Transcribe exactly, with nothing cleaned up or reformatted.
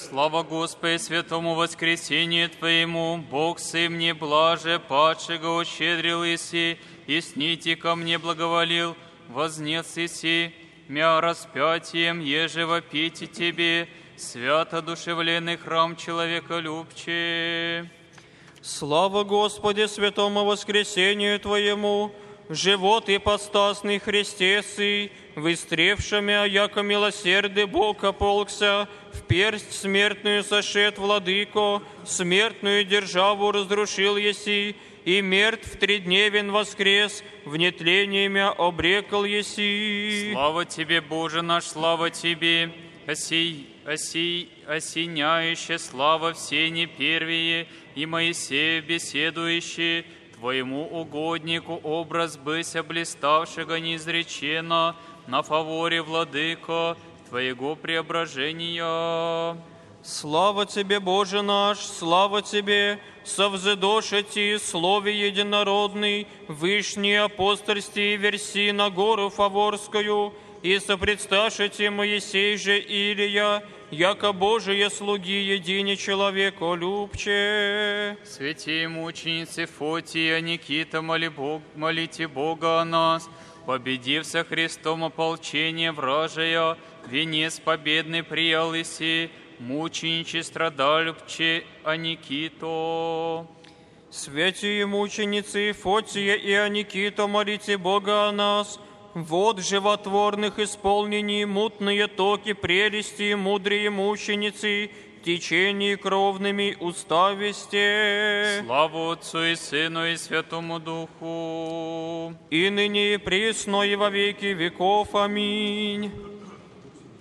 Слава Господи, святому воскресению Твоему, Бог сын мне блаже, падшего ущедрил иси, и сните ко мне благоволил, вознес иси, мя распятием, еже вопите Тебе, свято одушевленный храм человеколюбче. Слава Господи, святому воскресению Твоему, живот ипостасный Христе сый, выстревшими, яко милосердный Бог ополкся, в персть смертную сошед, владыко, смертную державу разрушил еси, и мертв тридневен воскрес, в нетлении мя обрекал еси. Слава Тебе, Боже наш, слава Тебе, осей, осей, осеняющая слава все непервие, и Моисею беседующий, Твоему угоднику образ быся блиставшего неизреченно, на фаворе, владыко, Твоего преображения. Слава Тебе, Боже наш, слава Тебе, совзедошити слове единородный, вышней апостольстве и верси на гору Фаворскую, и сопредсташите Моисей же Илия, яко Божие слуги едине человеколюбче. Святей мученицы Фотия, Никита, моли Бог, молите Бога о нас, победив со Христом ополчение вражия, венец победный приял иси, мучениче страдальче, а Никито. Святые мученицы Фотия и Аникита, молите Бога о нас. Вот животворных исполнений мутные токи прелести, мудрые мученицы, течение кровными устависте. Славу Отцу и Сыну и Святому Духу. И ныне и присно и во веки веков. Аминь.